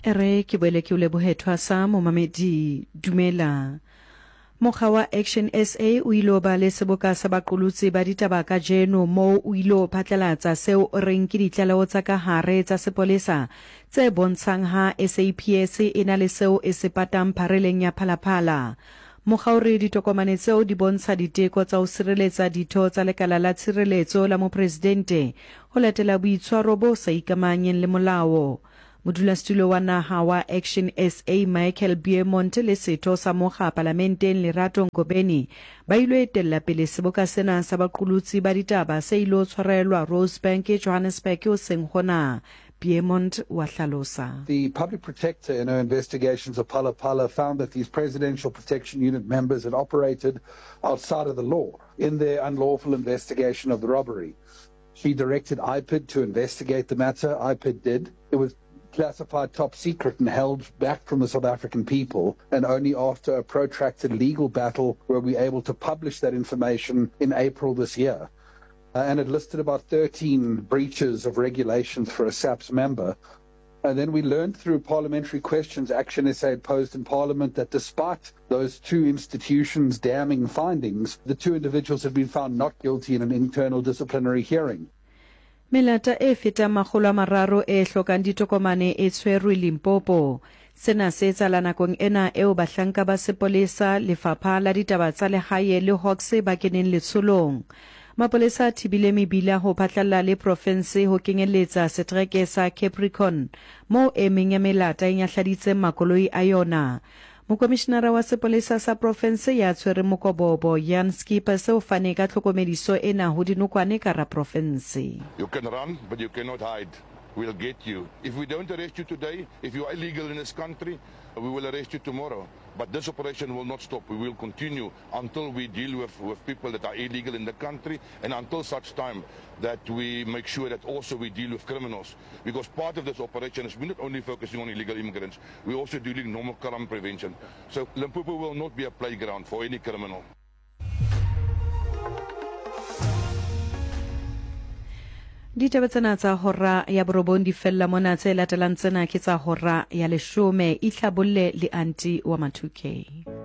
Ere ke boele ke o lebohethwa sa momamedi dumela. Mokga wa Action SA o ilo ba le seboka sa baqolotsi ba ditaba ka jeno mo o ilo phatlalatsa seo o reng ke ditlaleho tsa ka hare tsa sepolesa tse bontshang ha SAPS e na le seo e se patang phareleng ya Phalaphala. Mokga o re ditokomane tseo di bontsha diteko tsa ho sireletsa ditho tsa lekala la tshireletso la mopresidente ho latela boitshwaro bo sa ikamanyeng le molao. Modulasetulo wa naha wa Action SA Michael Beamont le setho sa mokga parlamenteng Lerato Ngobeni ba ilo etella pele seboka sena sa baqolotsi ba ditaba se ilo tshwarelwa Rosebank Johannesburg o seng hona. Beamont wa hlalosa. The public protector in her investigations of Phalaphala found that these Presidential Protection Unit members had operated outside of the law in their unlawful investigation of the robbery. She directed IPID to investigate the matter. IPID did. It was classified top secret and held back from the South African people, and only after a protracted legal battle were we able to publish that information in April this year. And it listed about 13 breaches of regulations for a SAPS member. And then we learned through parliamentary questions Action SA had posed in Parliament that despite those two institutions' damning findings, the two individuals had been found not guilty in an internal disciplinary hearing. Melata e feta makgolo a mararo e hlokang ditokomane e tshwerwe Limpopo. Sena se etsala nakong ena eo bahlanka ba sepolesa lefapha la ditaba tsa lehae le Hawks ba keneng letsholong. Mapolesa a thibile mebila ho phatlalla le province ho kenyeletsa setereke sa Capricorn mo e meng ya melata e nyahladitseng makoloi a yona. Mokomishenara wa sepolesa sa province ya tshwere mokobobo Jan Skipper seo fane ka tlhokomediso ena ho dinokwane ka ra province. You can run, but you cannot hide. We'll get you. If we don't arrest you today, if you are illegal in this country, we will arrest you tomorrow. But this operation will not stop. We will continue until we deal with people that are illegal in the country, and until such time that we make sure that also we deal with criminals. Because part of this operation is we're not only focusing on illegal immigrants, we're also doing normal crime prevention. So Limpopo will not be a playground for any criminal. Ditaba tsena tsa hora ya borobong di fella mona tse latelang tsena ke tsa hora ya 10 ihlabolle le anti wa Mathuke.